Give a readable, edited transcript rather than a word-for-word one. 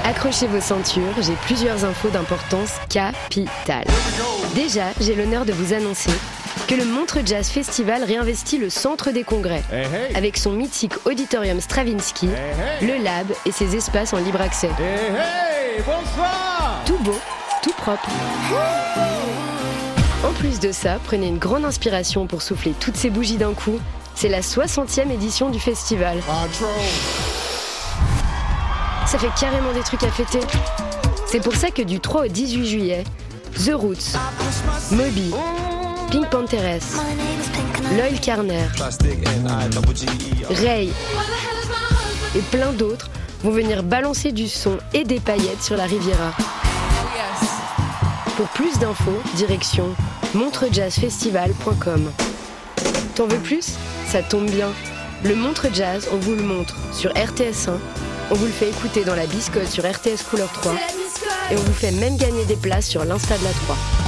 Accrochez vos ceintures, j'ai plusieurs infos d'importance capitale. Déjà, j'ai l'honneur de vous annoncer que le Montreux Jazz Festival réinvestit le centre des congrès avec son mythique auditorium Stravinsky, le lab et ses espaces en libre accès. Bonsoir. Tout beau, tout propre. En plus de ça, prenez une grande inspiration pour souffler toutes ces bougies d'un coup. C'est la 60e édition du festival. Ça fait carrément des trucs à fêter. C'est pour ça que du 3 au 18 juillet, The Roots, Moby, Pink Panthers, Loyal Carner, Ray et plein d'autres vont venir balancer du son et des paillettes sur la Riviera. Pour plus d'infos, direction montreuxjazzfestival.com. T'en veux plus ? Ça tombe bien. Le Montreux Jazz, on vous le montre sur RTS1, on vous le fait écouter dans la biscotte sur RTS Couleur 3 et on vous fait même gagner des places sur l'Insta de la 3.